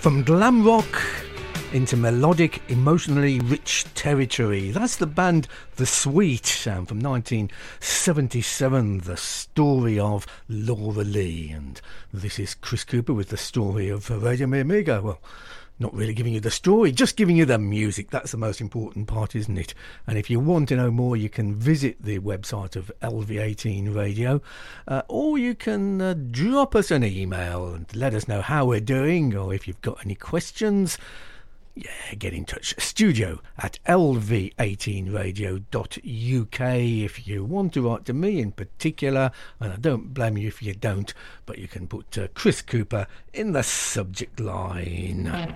From glam rock into melodic, emotionally rich territory. That's the band The Sweet Sound from 1977, the story of Laura Lee. And this is Chris Cooper with the story of Radio Mi Amigo. Well, not really giving you the story, just giving you the music. That's the most important part, isn't it? And if you want to know more, you can visit the website of LV18 Radio, or you can drop us an email and let us know how we're doing, or if you've got any questions. Yeah, get in touch. Studio at lv18radio.uk if you want to write to me in particular, and I don't blame you if you don't, but you can put Chris Cooper in the subject line.